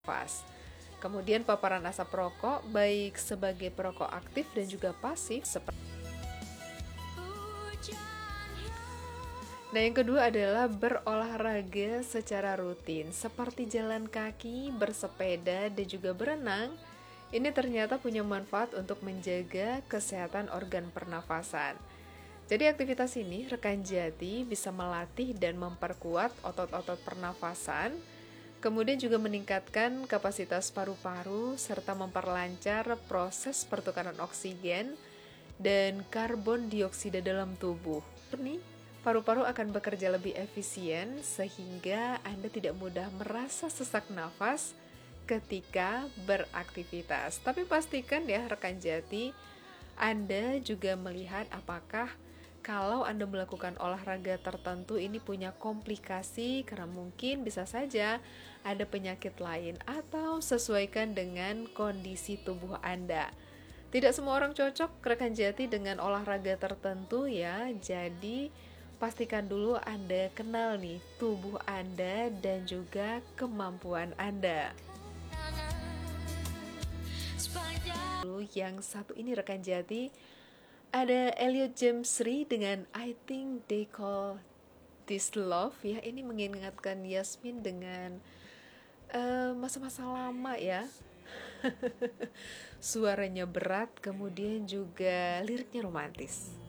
bernafas. Kemudian paparan asap rokok baik sebagai perokok aktif dan juga pasif seperti. Nah, yang kedua adalah berolahraga secara rutin seperti jalan kaki, bersepeda, dan juga berenang. Ini ternyata punya manfaat untuk menjaga kesehatan organ pernafasan. Jadi aktivitas ini rekan Jati bisa melatih dan memperkuat otot-otot pernafasan, kemudian juga meningkatkan kapasitas paru-paru serta memperlancar proses pertukaran oksigen dan karbon dioksida dalam tubuh. Nih, paru-paru akan bekerja lebih efisien sehingga Anda tidak mudah merasa sesak nafas ketika beraktivitas. Tapi pastikan ya rekan Jati, Anda juga melihat apakah kalau Anda melakukan olahraga tertentu ini punya komplikasi karena mungkin bisa saja ada penyakit lain atau sesuaikan dengan kondisi tubuh Anda. Tidak semua orang cocok rekan Jati dengan olahraga tertentu ya. Jadi pastikan dulu Anda kenal nih tubuh Anda dan juga kemampuan Anda. Lalu yang satu ini rekan Jati, ada Elliot James Lee dengan I Think They Call This Love ya. Ini mengingatkan Yasmin dengan masa-masa lama ya. Suaranya berat, kemudian juga liriknya romantis.